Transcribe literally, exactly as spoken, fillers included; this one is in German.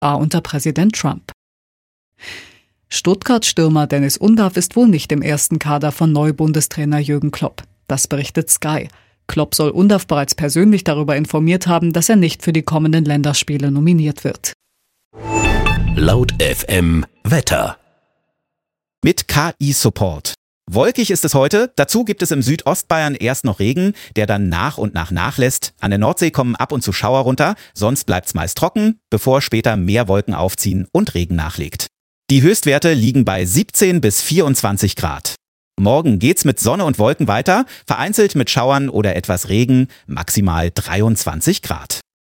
A unter Präsident Trump. Stuttgart-Stürmer Dennis Undaff ist wohl nicht im ersten Kader von Neu-Bundestrainer Jürgen Klopp. Das berichtet Sky. Klopp soll Undaff bereits persönlich darüber informiert haben, dass er nicht für die kommenden Länderspiele nominiert wird. Laut F M Wetter. Mit K I-Support. Wolkig ist es heute, dazu gibt es im Südostbayern erst noch Regen, der dann nach und nach nachlässt. An der Nordsee kommen ab und zu Schauer runter, sonst bleibt's meist trocken, bevor später mehr Wolken aufziehen und Regen nachlegt. Die Höchstwerte liegen bei siebzehn bis vierundzwanzig Grad. Morgen geht's mit Sonne und Wolken weiter, vereinzelt mit Schauern oder etwas Regen, maximal dreiundzwanzig Grad.